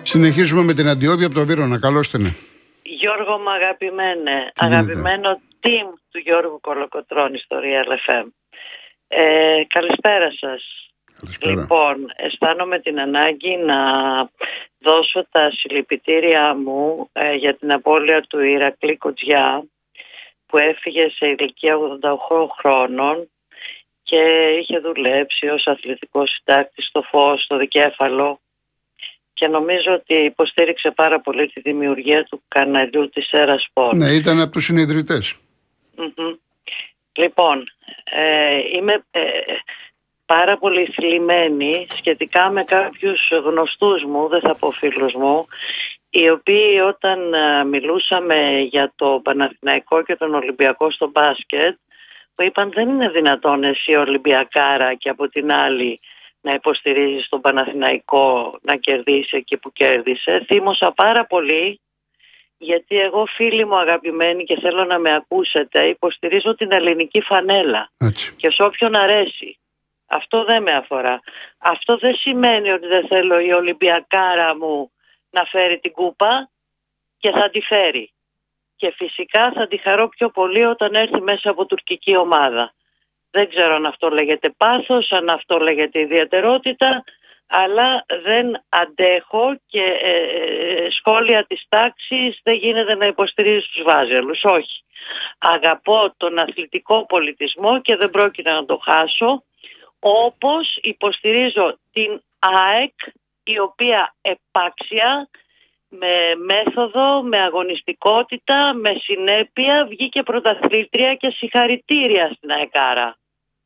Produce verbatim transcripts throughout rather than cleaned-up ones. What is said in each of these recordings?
Συνεχίζουμε με την Αντιόπη από το Βύρωνα. Καλώς την. Γιώργο μου αγαπημένε, αγαπημένο team του Γιώργου Κολοκοτρώνη στο Real εφ εμ. Ε, καλησπέρα σας. Καλησπέρα. Λοιπόν, αισθάνομαι την ανάγκη να δώσω τα συλληπιτήριά μου ε, για την απώλεια του Ηρακλή Κοτζιά, που έφυγε σε ηλικία ογδόντα οκτώ χρόνων και είχε δουλέψει ως αθλητικός συντάκτης στο Φως, στο Δικέφαλο, και νομίζω ότι υποστήριξε πάρα πολύ τη δημιουργία του καναλιού της Έρα Σπορ. Ναι, ήταν από τους συνειδητές. Mm-hmm. Λοιπόν, ε, είμαι ε, πάρα πολύ θλιμμένη σχετικά με κάποιους γνωστούς μου, δεν θα πω φίλους μου, οι οποίοι όταν ε, μιλούσαμε για το Παναθηναϊκό και τον Ολυμπιακό στο μπάσκετ, που είπαν δεν είναι δυνατόν εσύ Ολυμπιακάρα και από την άλλη να υποστηρίζεις τον Παναθηναϊκό να κερδίσει εκεί που κέρδισε. Θύμωσα πάρα πολύ, γιατί εγώ, φίλοι μου αγαπημένοι, και θέλω να με ακούσετε, υποστηρίζω την ελληνική φανέλα. Έτσι. Και σε όποιον αρέσει. Αυτό δεν με αφορά. Αυτό δεν σημαίνει ότι δεν θέλω η Ολυμπιακάρα μου να φέρει την κούπα, και θα τη φέρει. Και φυσικά θα τη χαρώ πιο πολύ όταν έρθει μέσα από τουρκική ομάδα. Δεν ξέρω αν αυτό λέγεται πάθος, αν αυτό λέγεται ιδιαιτερότητα, αλλά δεν αντέχω και ε, σχόλια της τάξης δεν γίνεται να υποστηρίζει τους βάζελους. Όχι. Αγαπώ τον αθλητικό πολιτισμό και δεν πρόκειται να το χάσω, όπως υποστηρίζω την ΑΕΚ, η οποία επάξια, με μέθοδο, με αγωνιστικότητα, με συνέπεια βγήκε πρωταθλήτρια, και συγχαρητήρια στην ΑΕΚΑΡΑ.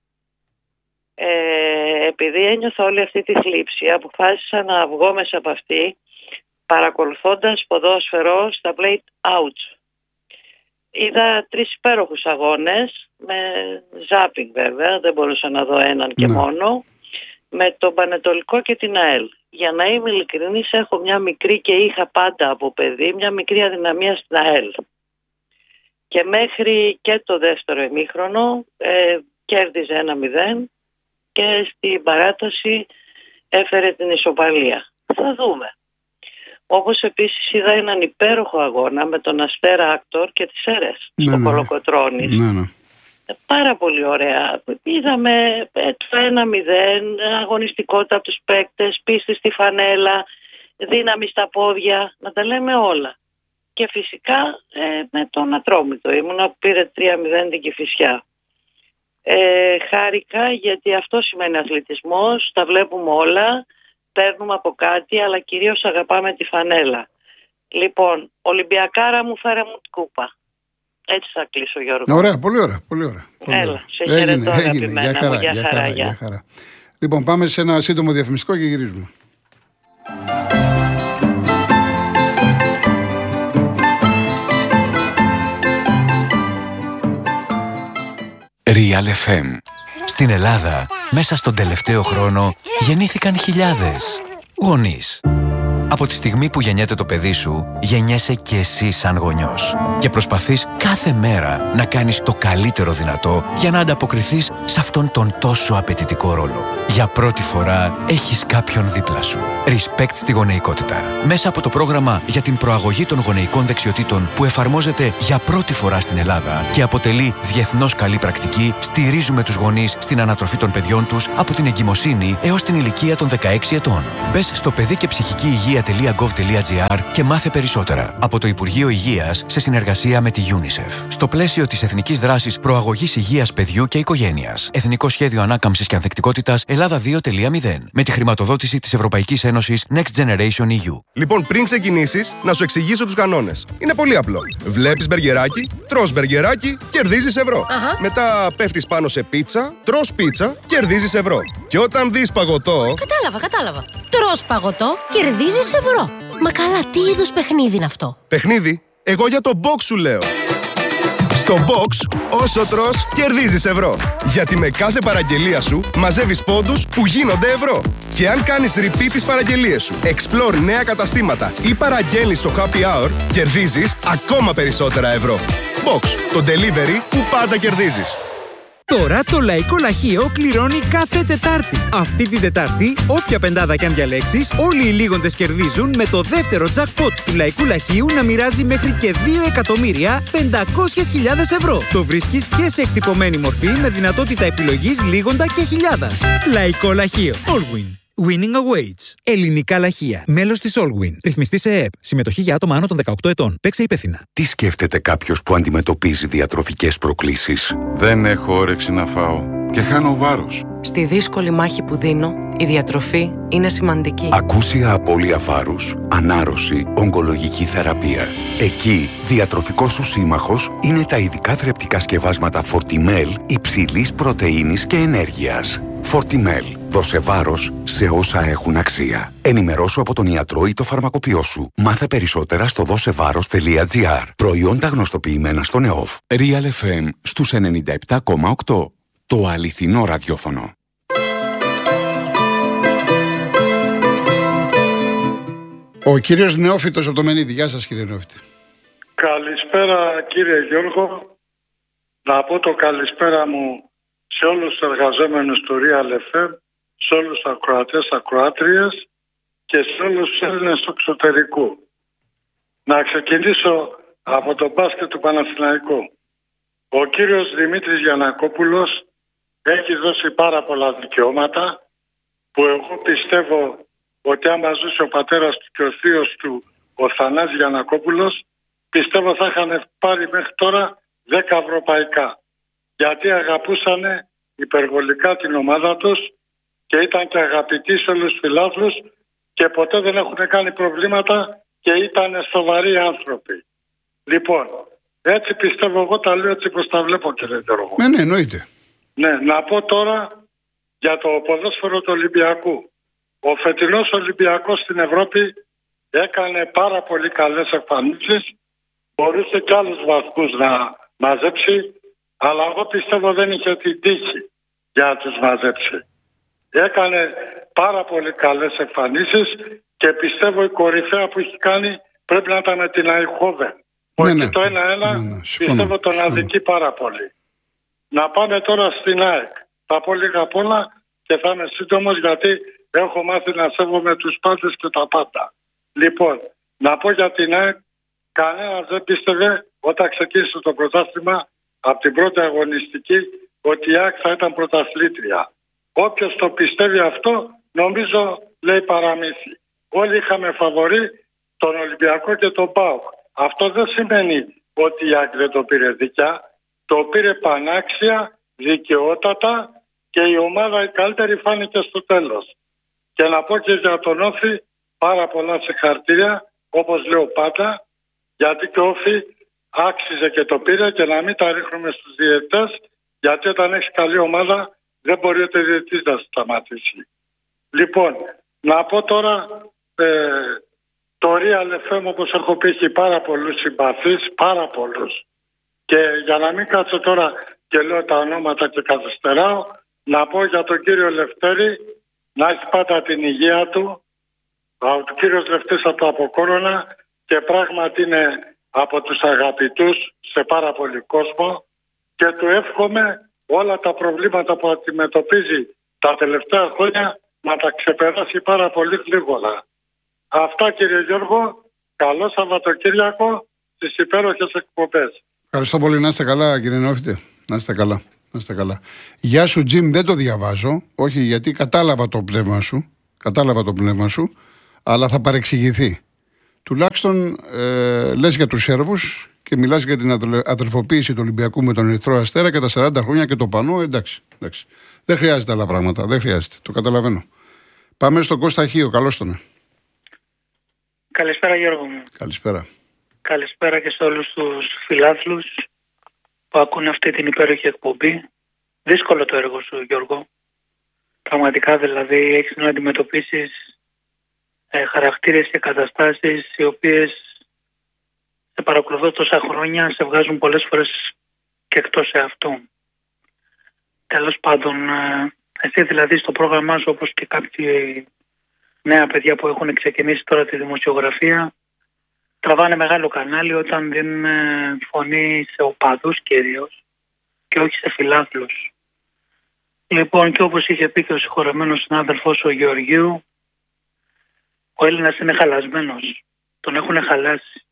Ε, επειδή ένιωθα όλη αυτή τη θλίψη, αποφάσισα να βγω μέσα από αυτή, παρακολουθώντας ποδόσφαιρο στα plate outs. Είδα τρεις υπέροχους αγώνες, με ζάπινγκ βέβαια, δεν μπορούσα να δω έναν και ναι. μόνο, με τον Πανετολικό και την ΑΕΛ. Για να είμαι ειλικρινής, έχω μια μικρή, και είχα πάντα από παιδί, μια μικρή αδυναμία στην ΑΕΛ. Και μέχρι και το δεύτερο ημίχρονο ε, κέρδιζε ένα μηδέν και στην παράταση έφερε την ισοπαλία. Θα δούμε. Όπως επίσης είδα έναν υπέροχο αγώνα με τον Αστέρα Άκτορ και τις Σέρες, ναι, στο ναι. Κολοκοτρώνης. Ναι, ναι. Πάρα πολύ ωραία. Είδαμε το ένα μηδέν, αγωνιστικότητα από τους παίκτες, πίστη στη φανέλα, δύναμη στα πόδια, να τα λέμε όλα. Και φυσικά ε, με τον Ατρόμητο ήμουνα που πήρε τρία μηδέν την Κηφισιά. Ε, χάρηκα, γιατί αυτό σημαίνει αθλητισμός, τα βλέπουμε όλα, παίρνουμε από κάτι, αλλά κυρίως αγαπάμε τη φανέλα. Λοιπόν, Ολυμπιακάρα μου, φέρε μου την κούπα. Έτσι θα κλείσω, Γιώργο. Ωραία, πολύ ωραία. Πολύ ωραία. Πολύ Έλα, ωραία. σε χαιρετώ, αγαπημένα για χαρά, μου, για για χαρά, χαρά, για. για χαρά. Λοιπόν, πάμε σε ένα σύντομο διαφημιστικό και γυρίζουμε. Real εφ εμ. Στην Ελλάδα, μέσα στον τελευταίο χρόνο, γεννήθηκαν χιλιάδες γονείς. Από τη στιγμή που γεννιέται το παιδί σου, γεννιέσαι και εσύ σαν γονιός. Και προσπαθείς κάθε μέρα να κάνεις το καλύτερο δυνατό για να ανταποκριθείς σε αυτόν τον τόσο απαιτητικό ρόλο. Για πρώτη φορά έχεις κάποιον δίπλα σου. Respect στη γονεϊκότητα. Μέσα από το πρόγραμμα για την προαγωγή των γονεϊκών δεξιοτήτων που εφαρμόζεται για πρώτη φορά στην Ελλάδα και αποτελεί διεθνώς καλή πρακτική, στηρίζουμε τους γονείς στην ανατροφή των παιδιών τους από την εγκυμοσύνη έως την ηλικία των δεκαέξι ετών. Μπες στο παιδί και ψυχική υγεία .gov.gr και μάθε περισσότερα από το Υπουργείο Υγείας σε συνεργασία με τη UNICEF. Στο πλαίσιο της Εθνικής Δράσης Προαγωγής Υγείας Παιδιού και Οικογένειας. Εθνικό Σχέδιο Ανάκαμψης και Ανθεκτικότητας Ελλάδα δύο κόμμα μηδέν. Με τη χρηματοδότηση της Ευρωπαϊκής Ένωσης Next Generation ι γιου. Λοιπόν, πριν ξεκινήσεις, να σου εξηγήσω τους κανόνες. Είναι πολύ απλό. Βλέπεις μπεργκεράκι, τρως μπεργκεράκι, κερδίζεις ευρώ. Αχα. Μετά πέφτεις πάνω σε πίτσα, τρως πίτσα, κερδίζεις ευρώ. Και όταν δεις παγωτό. Κατάλαβα, κατάλαβα. Τρως παγωτό, κερδίζεις ευρώ. Μα καλά, τι είδους παιχνίδι είναι αυτό? Παιχνίδι? Εγώ για το box σου λέω. Στο box, όσο τρως, κερδίζεις ευρώ. Γιατί με κάθε παραγγελία σου μαζεύεις πόντους που γίνονται ευρώ. Και αν κάνεις repeat τις παραγγελίες σου, explore νέα καταστήματα ή παραγγέλνεις στο happy hour, κερδίζεις ακόμα περισσότερα ευρώ. Box, το delivery που πάντα κερδίζεις. Τώρα το Λαϊκό Λαχείο κληρώνει κάθε Τετάρτη. Αυτή την Τετάρτη, όποια πεντάδα κι αν διαλέξεις, όλοι οι λίγοντες κερδίζουν με το δεύτερο jackpot του Λαϊκού Λαχείου να μοιράζει μέχρι και δύο εκατομμύρια πεντακόσιες χιλιάδες ευρώ. Το βρίσκεις και σε εκτυπωμένη μορφή με δυνατότητα επιλογής λίγοντα και χιλιάδας. Λαϊκό Λαχείο. Allwin. Winning awaits. Ελληνικά λαχεία. Μέλος της Allwin. Ρυθμιστή σε ΕΕΠ. Συμμετοχή για άτομα άνω των δεκαοκτώ ετών. Παίξε υπεύθυνα. Τι σκέφτεται κάποιος που αντιμετωπίζει διατροφικές προκλήσεις? Δεν έχω όρεξη να φάω και χάνω βάρος. Στη δύσκολη μάχη που δίνω, η διατροφή είναι σημαντική. Ακούσια απώλεια βάρους, ανάρρωση, ογκολογική θεραπεία. Εκεί, διατροφικός σου σύμμαχος είναι τα ειδικά θρεπτικά σκευάσματα Fortimel υψηλής πρωτεΐνης και ενέργειας. Fortimel. Δώσε βάρος σε όσα έχουν αξία. Ενημερώσου από τον ιατρό ή το φαρμακοποιό σου. Μάθε περισσότερα στο δώσεβάρος τελεία τζι άρ. Προϊόντα γνωστοποιημένα στον ΕΟΦ. Real εφ εμ στους ενενήντα επτά κόμμα οκτώ. Το αληθινό ραδιόφωνο. Ο κύριος Νεόφυτος από το Μενίδη. Γεια σας, κύριε Νεόφυτη. Καλησπέρα, κύριε Γιώργο. Να πω το καλησπέρα μου σε όλους τους εργαζόμενους του Real εφ εμ, σε όλους τους ακροατές, ακροάτριες και σε όλους τους Έλληνες του εξωτερικού. Να ξεκινήσω από το μπάσκετ του Παναθηναϊκού. Ο κύριος Δημήτρης Γιαννακόπουλος έχει δώσει πάρα πολλά δικαιώματα που εγώ πιστεύω ότι άμα ζούσε ο πατέρας του και ο θείος του, ο Θανάσης Γιαννακόπουλος, πιστεύω θα είχαν πάρει μέχρι τώρα δέκα ευρωπαϊκά. Γιατί αγαπούσαν υπερβολικά την ομάδα τους και ήταν και αγαπητοί σε όλους τους φιλάθλους και ποτέ δεν έχουν κάνει προβλήματα και ήταν σοβαροί άνθρωποι. Λοιπόν, έτσι πιστεύω, εγώ τα λέω έτσι πως τα βλέπω, κύριε Γιώργο. Ναι, ναι, εννοείται. Ναι, να πω τώρα για το ποδόσφαιρο του Ολυμπιακού. Ο φετινός Ολυμπιακός στην Ευρώπη έκανε πάρα πολύ καλές εμφανίσεις, μπορούσε και άλλους βαθμούς να μαζέψει, αλλά εγώ πιστεύω δεν είχε την τύχη για να τους μαζέψει. Έκανε πάρα πολύ καλές εμφανίσεις και πιστεύω η κορυφαία που έχει κάνει πρέπει να ήταν με την Αϊχόβεν. Ναι, ναι. Το ένα-ένα ναι, ναι. πιστεύω τον αδικεί πάρα πολύ. Να πάμε τώρα στην ΑΕΚ. Θα πω λίγα απ' όλα και θα είμαι σύντομος γιατί έχω μάθει να σέβομαι τους πάντες και τα πάντα. Λοιπόν, να πω για την ΑΕΚ, κανένας δεν πίστευε όταν ξεκίνησε το πρωτάθλημα από την πρώτη αγωνιστική ότι η ΑΕΚ θα ήταν πρωταθλήτρια. Όποιος το πιστεύει αυτό, νομίζω λέει παραμύθι. Όλοι είχαμε φαβορί τον Ολυμπιακό και τον ΠΑΟΚ. Αυτό δεν σημαίνει ότι η ΑΕΚ δεν το πήρε δικιά. Το πήρε πανάξια, δικαιότατα και η ομάδα η καλύτερη φάνηκε στο τέλος. Και να πω και για τον Όφη πάρα πολλά συγχαρητήρια, όπως λέω πάντα, γιατί και ο Όφη άξιζε και το πήρε και να μην τα ρίχνουμε στους διαιτητές, γιατί όταν έχει καλή ομάδα δεν μπορεί ο διαιτητής να σταματήσει. Λοιπόν, να πω τώρα ε, το Real εφ εμ, όπως έχω πει, έχει πάρα πολλούς συμπαθείς, πάρα πολλούς. Και για να μην κάτσω τώρα και λέω τα ονόματα και καθυστεράω, να πω για τον κύριο Λευτέρη να έχει πάντα την υγεία του. Ο κύριος Λευτέρης από το Αποκόρονα και πράγματι είναι από τους αγαπητούς σε πάρα πολύ κόσμο και του εύχομαι όλα τα προβλήματα που αντιμετωπίζει τα τελευταία χρόνια να τα ξεπεράσει πάρα πολύ γλίγορα. Αυτά, κύριε Γιώργο, καλό Σαββατοκύριακο στις υπέροχες εκπομπές. Ευχαριστώ πολύ, να είστε καλά, κύριε Νεόφυτε. Να είστε καλά. Να είστε καλά. Γεια σου, Τζιμ, δεν το διαβάζω. Όχι, γιατί κατάλαβα το πνεύμα σου. Κατάλαβα το πνεύμα σου, αλλά θα παρεξηγηθεί. Τουλάχιστον ε, λες για τους Σέρβους και μιλάς για την αδελφοποίηση του Ολυμπιακού με τον Ερυθρό Αστέρα και τα σαράντα χρόνια και το Πανό. Εντάξει, εντάξει. Δεν χρειάζεται άλλα πράγματα. Δεν χρειάζεται. Το καταλαβαίνω. Πάμε στον Κώστα Χίο. Καλώς τον. Καλησπέρα, Γιώργο μου. Καλησπέρα. Καλησπέρα και σε όλους τους φιλάθλους που ακούν αυτή την υπέροχη εκπομπή. Δύσκολο το έργο σου, Γιώργο. Πραγματικά, δηλαδή, έχεις να αντιμετωπίσεις ε, χαρακτήρες και καταστάσεις οι οποίες σε παρακολουθώ τόσα χρόνια, σε βγάζουν πολλές φορές και εκτός εαυτού. Τέλος πάντων, ε, εσύ δηλαδή στο πρόγραμμά σου, όπως και κάποιοι νέα παιδιά που έχουν ξεκινήσει τώρα τη δημοσιογραφία, τραβάνε μεγάλο κανάλι όταν δίνουν φωνή σε οπαδούς κυρίως και όχι σε φιλάθλους. Λοιπόν, και όπως είχε πει και ο συγχωρεμένος συνάδελφος ο Γεωργίου, ο Έλληνας είναι χαλασμένος. Τον έχουν χαλάσει.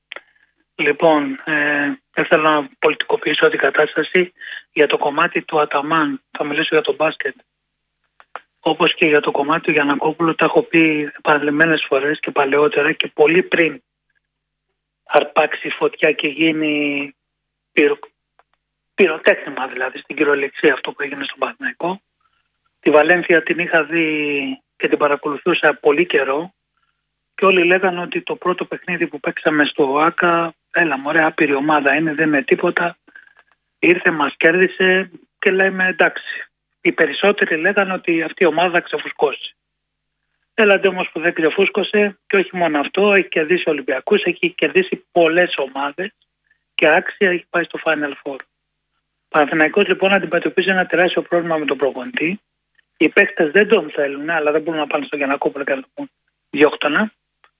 Λοιπόν, ε, δεν θέλω να πολιτικοποιήσω την κατάσταση. Για το κομμάτι του Αταμάν θα μιλήσω για το μπάσκετ. Όπως και για το κομμάτι του Γιαννακόπουλου, τα έχω πει επανειλημμένες φορές και παλαιότερα και πολύ πριν αρπάξει φωτιά και γίνει πυρο... πυροτέχνημα, δηλαδή στην κυριολεξία αυτό που έγινε στον Παναθηναϊκό. Τη Βαλένθια την είχα δει και την παρακολουθούσα πολύ καιρό και όλοι λέγανε ότι το πρώτο παιχνίδι που παίξαμε στο ΟΑΚΑ, έλα μωρέ, άπειρη ομάδα είναι, δεν είναι τίποτα. Ήρθε, μας κέρδισε και λέμε εντάξει. Οι περισσότεροι λέγανε ότι αυτή η ομάδα θα ξεφουσκώσει. Έλατε όμως που δεν ξεφούσκωσε και όχι μόνο αυτό, έχει κερδίσει Ολυμπιακούς, έχει κερδίσει πολλές ομάδες και άξια έχει πάει στο Final Four. Ο Παναθηναϊκός λοιπόν αντιμετωπίζει ένα τεράστιο πρόβλημα με τον προπονητή. Οι παίκτες δεν τον θέλουν, αλλά δεν μπορούν να πάνε στο Γιαννακόπουλο και να το πούν διώχτωνα.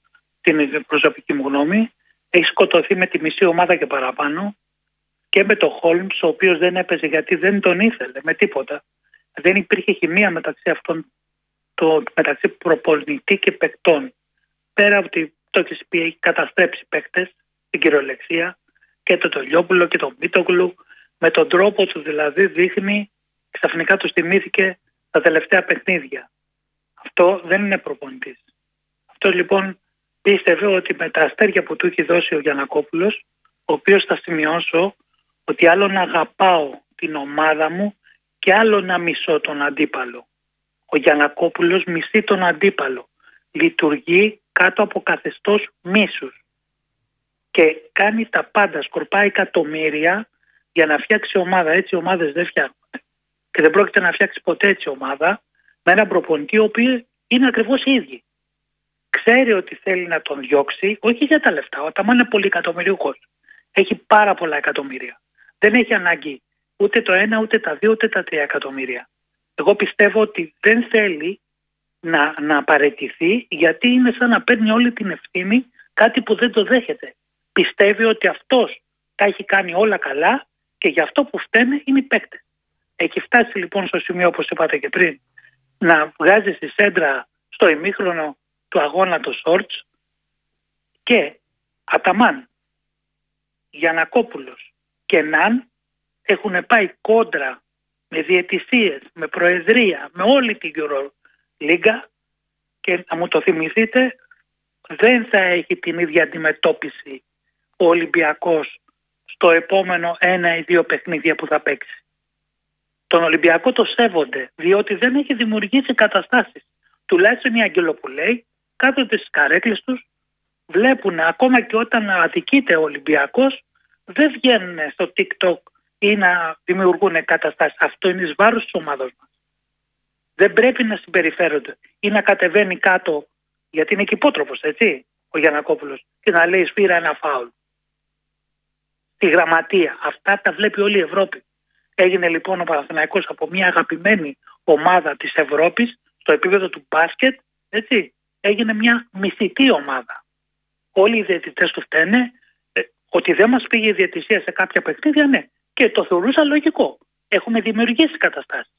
Την προσωπική μου γνώμη. Έχει σκοτωθεί με τη μισή ομάδα και παραπάνω και με τον Χόλμς, ο οποίος δεν έπαιζε γιατί δεν τον ήθελε με τίποτα. Δεν υπήρχε χημεία μεταξύ αυτών, το, μεταξύ προπονητή και παικτών. Πέρα από ότι το έχει πει, έχει καταστρέψει παίκτες στην κυριολεξία και τον Τολιόπουλο και τον Μίτογλου. Με τον τρόπο του δηλαδή δείχνει, ξαφνικά του θυμήθηκε τα τελευταία παιχνίδια. Αυτό δεν είναι προπονητής. Αυτό λοιπόν πίστευε ότι με τα αστέρια που του έχει δώσει ο Γιαννακόπουλος, ο οποίος θα σημειώσω ότι άλλο να αγαπάω την ομάδα μου και άλλο να μισώ τον αντίπαλο. Ο Γιαννακόπουλος μισεί τον αντίπαλο. Λειτουργεί κάτω από καθεστώς μίσους. Και κάνει τα πάντα, σκορπάει εκατομμύρια για να φτιάξει ομάδα. Έτσι οι ομάδες δεν φτιάχνουν. Και δεν πρόκειται να φτιάξει ποτέ έτσι ομάδα με έναν προπονητή ο οποίος είναι ακριβώς οι ίδιοι. Ξέρει ότι θέλει να τον διώξει, όχι για τα λεφτά. Ο Αταμάν είναι πολύ εκατομμυριούχος. Έχει πάρα πολλά εκατομμύρια. Δεν έχει ανάγκη ούτε το ένα, ούτε τα δύο, ούτε τα τρία εκατομμύρια. Εγώ πιστεύω ότι δεν θέλει να, να παραιτηθεί, γιατί είναι σαν να παίρνει όλη την ευθύνη κάτι που δεν το δέχεται. Πιστεύει ότι αυτός τα έχει κάνει όλα καλά και γι' αυτό που φταίνε είναι οι παίκτες. Έχει φτάσει λοιπόν στο σημείο, όπως είπατε και πριν, να βγάζει στη σέντρα στο ημίχρονο του αγώνα το Σόρτς και Αταμάν, Γιαννακόπουλος και Ναν έχουν πάει κόντρα με διαιτησίες, με προεδρία, με όλη την Euroliga και να μου το θυμηθείτε, δεν θα έχει την ίδια αντιμετώπιση ο Ολυμπιακός στο επόμενο ένα ή δύο παιχνίδια που θα παίξει. Τον Ολυμπιακό το σέβονται, διότι δεν έχει δημιουργήσει καταστάσεις. Τουλάχιστον οι Αγγελοπουλέοι κάτω στις καρέκλες τους βλέπουν ακόμα και όταν αδικείται ο Ολυμπιακός, δεν βγαίνουν στο TikTok ή να δημιουργούν καταστάσεις. Αυτό είναι εις βάρος της ομάδας μας. Δεν πρέπει να συμπεριφέρονται ή να κατεβαίνει κάτω, γιατί είναι και υπότροπος, έτσι, ο Γιαννακόπουλος, και να λέει σφύρα ένα φάουλ. Τη γραμματεία. Αυτά τα βλέπει όλη η Ευρώπη. Έγινε λοιπόν ο Παναθηναϊκός από μια αγαπημένη ομάδα της Ευρώπης στο επίπεδο του μπάσκετ, έτσι, έγινε μια μυθική ομάδα. Όλοι οι διαιτητές του φταίνε, ε, ότι δεν μας πήγε η διαιτησία σε κάποια παιχνίδια, ναι. Και το θεωρούσα λογικό. Έχουμε δημιουργήσει καταστάσεις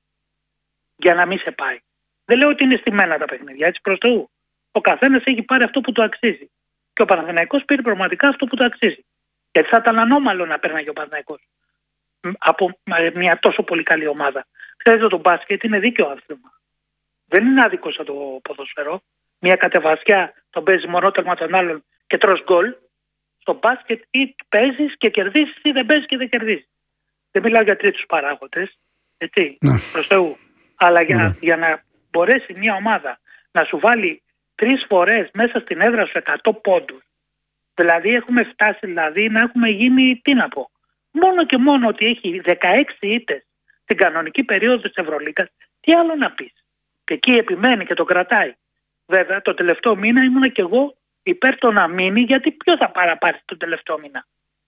για να μην σε πάει. Δεν λέω ότι είναι στημένα τα παιχνίδια, έτσι προς Θεού. Ο καθένας έχει πάρει αυτό που του αξίζει. Και ο Παναθηναϊκός πήρε πραγματικά αυτό που του αξίζει. Γιατί θα ήταν ανώμαλο να παίρναγε ο Παναθηναϊκός από μια τόσο πολύ καλή ομάδα. Ξέρετε, το μπάσκετ είναι δίκαιο άθλημα. Δεν είναι άδικο σαν το ποδοσφαιρό. Μια κατεβασιά τον παίζει μονότερμα των άλλων και τρως γκολ. Στο μπάσκετ ή παίζεις και κερδίζεις ή δεν παίζεις και δεν κερδίζεις. Δεν μιλάω για τρίτους παράγοντες, έτσι, ναι. Προς Θεού. Αλλά για, ναι. για να μπορέσει μια ομάδα να σου βάλει τρεις φορές μέσα στην έδρα σου εκατό πόντους. Δηλαδή έχουμε φτάσει δηλαδή να έχουμε γίνει, τι να πω, μόνο και μόνο ότι έχει δεκαέξι ήττες στην κανονική περίοδο της Ευρωλίγκας, τι άλλο να πεις. Και εκεί επιμένει και το κρατάει. Βέβαια το τελευταίο μήνα ήμουν και εγώ υπέρ το να μείνει, γιατί ποιο θα παραπάρει τον τελευταίο μήνα.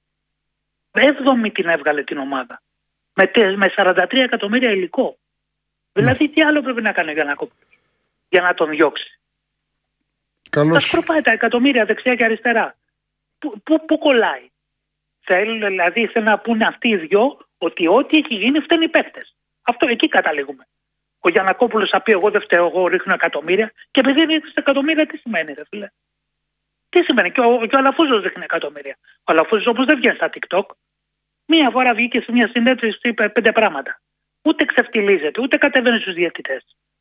Έβδομη την έβγαλε την ομάδα. Με, με σαράντα τρία εκατομμύρια υλικό. Δηλαδή τι άλλο πρέπει να κάνει ο Γιαννακόπουλος για να τον διώξει. Καλώς. Θα σκορπάει τα εκατομμύρια δεξιά και αριστερά. Πού, πού, πού κολλάει. Θέλουν δηλαδή θέλουν να πούνε αυτοί οι δυο ότι ό,τι έχει γίνει φταίνει οι παίκτες. Αυτό εκεί καταλήγουμε. Ο Γιαννακόπουλος θα πει: εγώ δεν φταίω, εγώ ρίχνω εκατομμύρια. Και επειδή ρίχνει εκατομμύρια, τι σημαίνει, ρε φίλε? Τι σημαίνει? Και ο, και ο Αλαφούζος ρίχνει εκατομμύρια. Ο Αλαφούζος όμως δεν βγαίνει στα TikTok. Μία φορά βγήκε σε μια συνέντευξη και είπε πέντε πράγματα. Ούτε ξεφτιλίζεται, ούτε κατεβαίνει στους διαιτητές.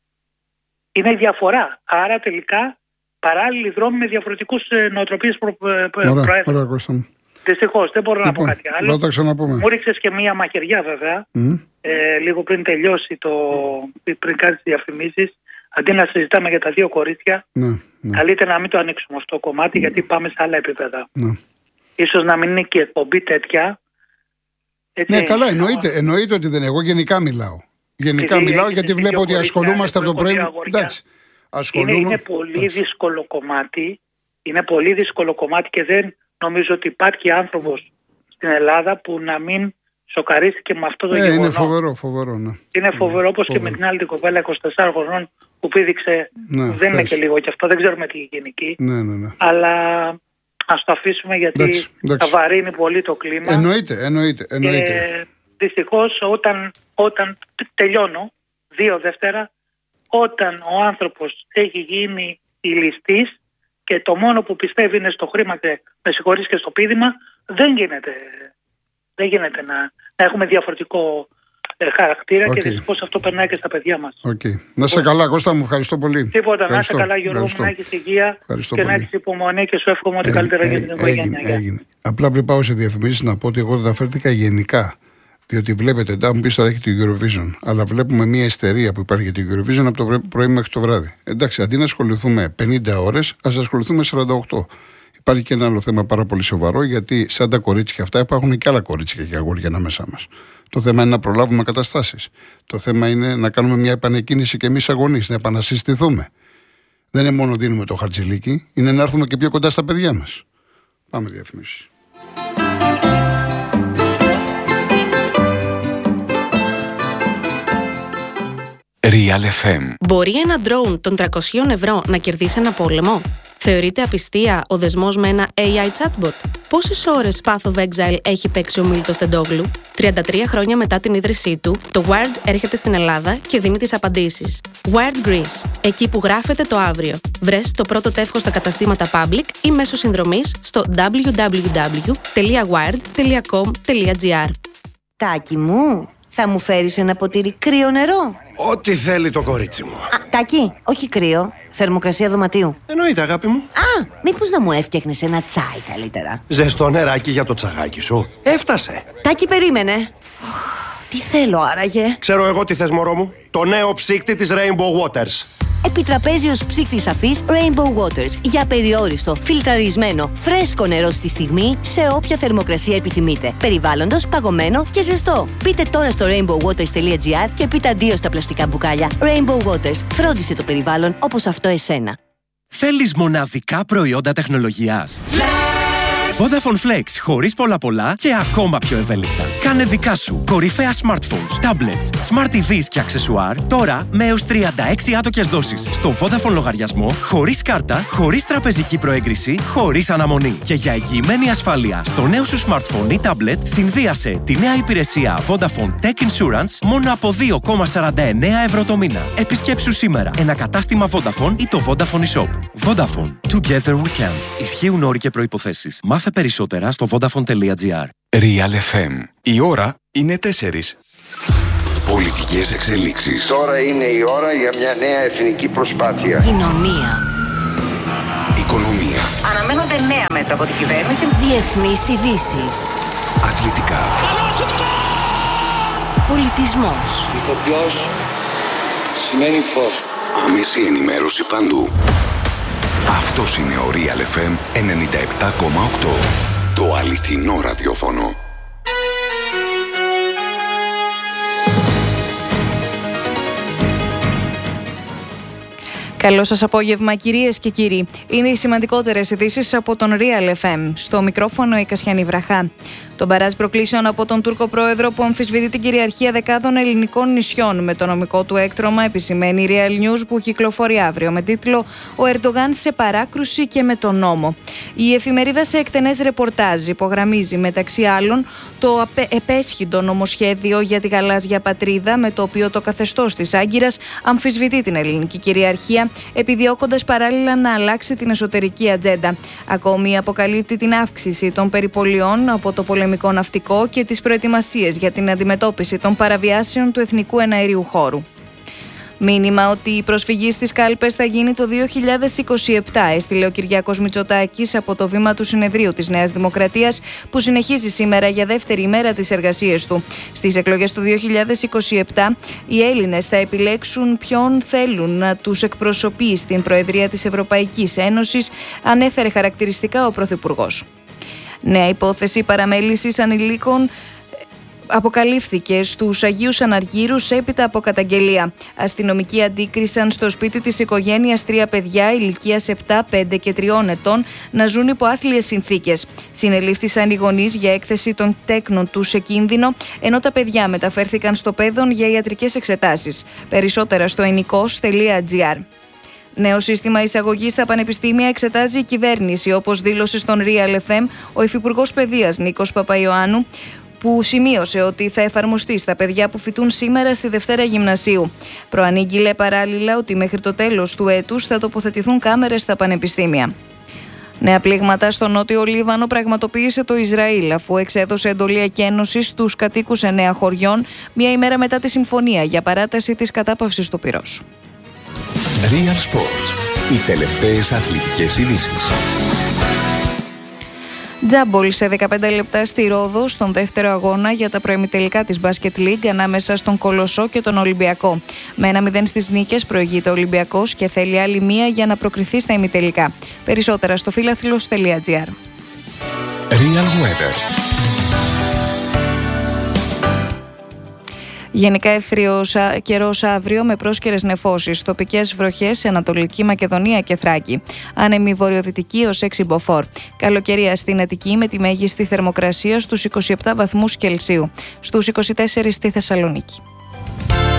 Είναι η διαφορά. Άρα τελικά παράλληλοι δρόμοι με διαφορετικούς νοοτροπίες προ, προέδρου. Δυστυχώς δεν μπορώ λοιπόν, να πω κάτι άλλο. Μου ρίξες και μία μαχαιριά βέβαια, mm. ε, λίγο πριν τελειώσει το. πριν κάνει τις διαφημίσεις. Αντί να συζητάμε για τα δύο κορίτσια, ναι, ναι. καλύτερα να μην το ανοίξουμε αυτό το κομμάτι, γιατί πάμε σε άλλα επίπεδα. Ναι. Ίσως να μην είναι και η εκπομπή τέτοια. Έτσι, ναι, καλά, εννοείται, εννοείται ότι δεν. Εγώ γενικά μιλάω. Γενικά μιλάω γιατί βλέπω ότι ασχολούμαστε από το πρωί. Εντάξει. Είναι, είναι πολύ δύσκολο κομμάτι. Είναι πολύ δύσκολο κομμάτι και δεν νομίζω ότι υπάρχει άνθρωπος στην Ελλάδα που να μην σοκαρίστηκε με αυτό το ε, γεγονός. Είναι φοβερό, φοβερό, ναι. Είναι φοβερό, όπως και με την άλλη την κοπέλα είκοσι τεσσάρων χρονών που πήδηξε. Ναι, δεν θες. Είναι και λίγο και αυτό, δεν ξέρουμε τι γίνει εκεί. Ναι, ναι, ναι. Αλλά ας το αφήσουμε γιατί εντάξει, εντάξει. θα βαρύνει πολύ το κλίμα. Εννοείται, εννοείται. εννοείται. Και δυστυχώς όταν, όταν τελειώνω, δύο Δευτέρα, όταν ο άνθρωπος έχει γίνει ηλιστής και το μόνο που πιστεύει είναι στο χρήμα και με συγχωρείς και στο πείδημα, δεν γίνεται, δεν γίνεται να, να έχουμε διαφορετικό ε, χαρακτήρα okay. και δυστυχώς αυτό περνάει και στα παιδιά μας. Okay. Να είσαι καλά, Κώστα μου, ευχαριστώ πολύ. Τίποτα, να είσαι καλά, Γιώργο μου, να έχεις υγεία ευχαριστώ και πολύ. Να έχεις υπομονή και σου εύχομαι ό,τι ε, καλύτερα ε, για την οικογένεια. Έγινε, έγινε. Απλά πριν πάω σε διαφημίσεις να πω ότι εγώ δεν αναφέρθηκα γενικά. Διότι βλέπετε, τα μου πει τώρα έχει την Eurovision, αλλά βλέπουμε μια ιστερία που υπάρχει για την Eurovision από το πρωί μέχρι το βράδυ. Εντάξει, αντί να ασχοληθούμε πενήντα ώρες, ας ασχοληθούμε σαράντα οκτώ. Υπάρχει και ένα άλλο θέμα πάρα πολύ σοβαρό, γιατί σαν τα κορίτσια αυτά υπάρχουν και άλλα κορίτσια και αγόρια ανάμεσά μας. Το θέμα είναι να προλάβουμε καταστάσεις. Το θέμα είναι να κάνουμε μια επανεκκίνηση και εμείς αγωνείς, να επανασυστηθούμε. Δεν είναι μόνο δίνουμε το χαρτζηλίκι, είναι να έρθουμε και πιο κοντά στα παιδιά μας. Πάμε διαφημίσεις. Real εφ εμ. Μπορεί ένα ντρόουν των τριακόσια ευρώ να κερδίσει ένα πόλεμο? Θεωρείται απιστία ο δεσμός με ένα έι άι chatbot? Πόσες ώρες Path of Exile έχει παίξει ο Μίλτος Τεντόγλου? τριάντα τρία χρόνια μετά την ίδρυσή του, το Wired έρχεται στην Ελλάδα και δίνει τις απαντήσεις. Wired Greece, εκεί που γράφεται το αύριο. Βρες το πρώτο τεύχος στα καταστήματα Public ή μέσω συνδρομής στο double-u double-u double-u τελεία wired τελεία com τελεία gr. Τάκη μου, θα μου φέρεις ένα ποτήρι κρύο νερό? Ό,τι θέλει το κορίτσι μου. Α, Τάκη, όχι κρύο. Θερμοκρασία δωματίου. Εννοείται, αγάπη μου. Α, μήπως να μου έφτιαχνες ένα τσάι καλύτερα? Ζεστό νεράκι για το τσαγάκι σου. Έφτασε. Τάκη, περίμενε. Τι θέλω άραγε? Ξέρω εγώ τι θες, μωρό μου. Το νέο ψύκτη της Rainbow Waters. Επιτραπέζιος ψύκτης αφής Rainbow Waters. Για περιόριστο, φιλτραρισμένο, φρέσκο νερό στη στιγμή, σε όποια θερμοκρασία επιθυμείτε. Περιβάλλοντος, παγωμένο και ζεστό. Μπείτε τώρα στο rainbow waters τελεία gr και πείτε αντίο στα πλαστικά μπουκάλια. Rainbow Waters. Φρόντισε το περιβάλλον όπως αυτό εσένα. Θέλεις μοναδικά προϊόντα τεχνολογίας? Vodafone Flex, χωρίς πολλά πολλά και ακόμα πιο ευέλικτα. Κάνε δικά σου κορυφαία smartphones, tablets, smart τι βις και αξεσουάρ τώρα με έως τριάντα έξι άτοκες δόσεις στο Vodafone λογαριασμό, χωρίς κάρτα, χωρίς τραπεζική προέγκριση, χωρίς αναμονή. Και για εγγυημένη ασφάλεια στο νέο σου smartphone ή tablet, συνδύασε τη νέα υπηρεσία Vodafone Tech Insurance μόνο από δύο κόμμα σαράντα εννέα ευρώ το μήνα. Επισκέψου σήμερα ένα κατάστημα Vodafone ή το Vodafone eShop. Vodafone. Together we can. Ισχύουν όροι και προϋποθέσεις. Μάθε περισσότερα στο vodafone τελεία gr. Real εφ εμ. Η ώρα είναι τέσσερις. Πολιτικές εξελίξεις. Τώρα είναι η ώρα για μια νέα εθνική προσπάθεια. Κοινωνία. Οικονομία. Αναμένονται νέα μέτρα από την κυβέρνηση. Διεθνείς ειδήσεις. Αθλητικά. Πολιτισμός. Ηθοποιός σημαίνει φως. Άμεση ενημέρωση παντού. Αυτός είναι ο Real εφ εμ ενενήντα επτά κόμμα οκτώ. Το αληθινό ραδιόφωνο. Καλό σας απόγευμα, κυρίες και κύριοι. Είναι οι σημαντικότερες ειδήσεις από τον Real εφ εμ. Στο μικρόφωνο η Κασιανή Βραχά. Το μπαράζ προκλήσεων από τον Τούρκο πρόεδρο που αμφισβητεί την κυριαρχία δεκάδων ελληνικών νησιών με το νομικό του έκτρωμα, επισημαίνει η Real News που κυκλοφορεί αύριο με τίτλο «Ο Ερντογάν σε παράκρουση και με τον νόμο». Η εφημερίδα σε εκτενές ρεπορτάζ υπογραμμίζει μεταξύ άλλων το απε... επέσχυντο νομοσχέδιο για τη γαλάζια πατρίδα, με το οποίο το καθεστώς της Άγκυρας αμφισβητεί την ελληνική κυριαρχία, επιδιώκοντας παράλληλα να αλλάξει την εσωτερική ατζέντα. Ακόμη αποκαλύπτει την αύξηση των περιπολιών από το πολεμικό ναυτικό και τις προετοιμασίες για την αντιμετώπιση των παραβιάσεων του εθνικού εναερίου χώρου. Μήνυμα ότι η προσφυγή στις κάλπες θα γίνει το δύο χιλιάδες είκοσι επτά, έστειλε ο Κυριάκος Μητσοτάκης από το βήμα του συνεδρίου της Νέας Δημοκρατίας, που συνεχίζει σήμερα για δεύτερη ημέρα τις εργασίες του. Στις εκλογές του δύο χιλιάδες είκοσι επτά, οι Έλληνες θα επιλέξουν ποιον θέλουν να τους εκπροσωπεί στην Προεδρία της Ευρωπαϊκής Ένωσης, ανέφερε χαρακτηριστικά ο Πρωθυπουργός. Νέα υπόθεση παραμέλησης ανηλίκων αποκαλύφθηκε στους Αγίους Αναργύρους έπειτα από καταγγελία. Αστυνομικοί αντίκρισαν στο σπίτι της οικογένειας τρία παιδιά ηλικίας επτά, πέντε και τριών ετών να ζουν υπό άθλιες συνθήκες. Συνελήφθησαν οι γονείς για έκθεση των τέκνων τους σε κίνδυνο, ενώ τα παιδιά μεταφέρθηκαν στο Πέδον για ιατρικές εξετάσεις. Περισσότερα στο ενικός τελεία τζι άρ. Νέο σύστημα εισαγωγής στα πανεπιστήμια εξετάζει η κυβέρνηση, όπως δήλωσε στον Real εφ εμ ο Υφυπουργός Παιδείας Νίκος Παπαϊωάννου, που σημείωσε ότι θα εφαρμοστεί στα παιδιά που φοιτούν σήμερα στη Δευτέρα Γυμνασίου. Προανήγγειλε παράλληλα ότι μέχρι το τέλος του έτους θα τοποθετηθούν κάμερες στα πανεπιστήμια. Νέα πλήγματα στο Νότιο Λίβανο πραγματοποίησε το Ισραήλ, αφού εξέδωσε εντολή εκένωσης στους κατοίκους εννέα χωριών, μία ημέρα μετά τη συμφωνία για παράταση της κατάπαυσης του πυρός. Real Sports. Οι τελευταίες αθλητικές ειδήσεις. Τζάμπολ σε δεκαπέντε λεπτά στη Ρόδο, στον δεύτερο αγώνα για τα προημιτελικά της Basket League ανάμεσα στον Κολοσσό και τον Ολυμπιακό. Με ένα μηδέν στις νίκες προηγείται ο Ολυμπιακός και θέλει άλλη μία για να προκριθεί στα ημιτελικά. Περισσότερα στο φίλαθλος τελεία τζι άρ. Real Weather. Γενικά αιθρίος καιρός αύριο με πρόσκαιρες νεφώσεις, τοπικές βροχές σε Ανατολική Μακεδονία και Θράκη. Άνεμη βορειοδυτική ως έξι μποφόρ. Καλοκαιρία στην Αττική με τη μέγιστη θερμοκρασία στους είκοσι επτά βαθμούς Κελσίου. Στους είκοσι τέσσερα στη Θεσσαλονίκη.